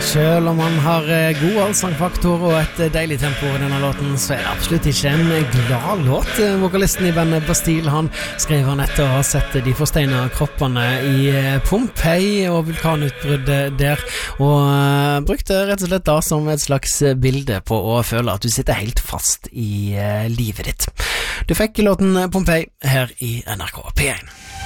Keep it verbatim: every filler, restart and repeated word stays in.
Selv om han har god allsangfaktor og et deilig tempo i denne låten, så er det absolutt ikke en glad låt. Vokalisten i bandet Bastille, han skrev han etter å ha sett de forsteina kroppene i Pompeii og vulkanutbruddet der, og brukte rett og slett da som et slags bilde på å føle at du sitter helt fast i livet ditt. Du fikk låten Pompeii her i N R K P én.